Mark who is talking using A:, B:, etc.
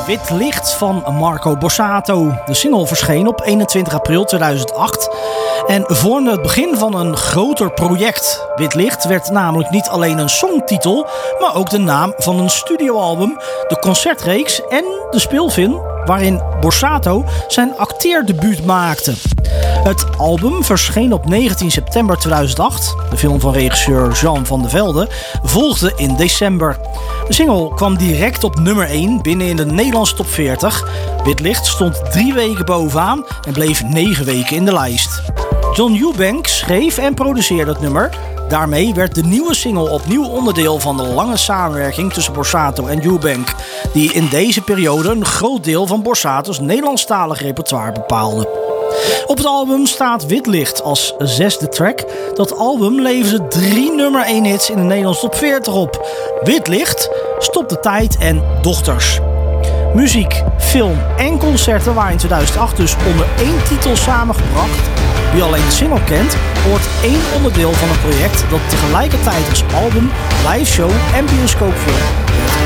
A: Wit Licht van Marco Borsato. De single verscheen op 21 april 2008 en vormde het begin van een groter project. Wit Licht werd namelijk niet alleen een songtitel, maar ook de naam van een studioalbum, de concertreeks en de speelfilm waarin Borsato zijn acteerdebuut maakte. Het album verscheen op 19 september 2008. De film van regisseur Jean van de Velde volgde in december. De single kwam direct op nummer 1 binnen in de Nederlandse top 40. Wit Licht stond 3 weken bovenaan en bleef 9 weken in de lijst. John Eubank schreef en produceerde het nummer. Daarmee werd de nieuwe single opnieuw onderdeel van de lange samenwerking tussen Borsato en Eubank, die in deze periode een groot deel van Borsato's Nederlandstalig repertoire bepaalde. Op het album staat Wit Licht als 6e track. Dat album leverde 3 nummer 1 hits in de Nederlandse top 40 op. Wit Licht, Stop de Tijd en Dochters. Muziek, film en concerten waren in 2008 dus onder 1 titel samengebracht. Wie alleen de single kent, hoort 1 onderdeel van een project dat tegelijkertijd als album, liveshow en bioscoopfilm